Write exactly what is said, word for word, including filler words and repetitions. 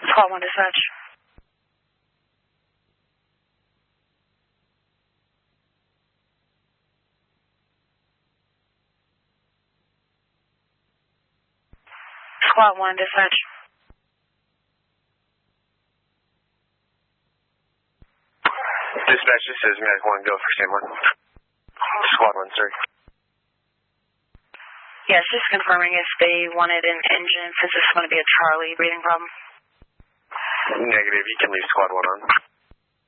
Squad one dispatch. Squad one dispatch. Dispatch, this is Medic one, go for Sam one. Squad one, sir. Yes, just confirming if they wanted an engine, since this is going to be a Charlie breathing problem. Negative, you can leave Squad one on.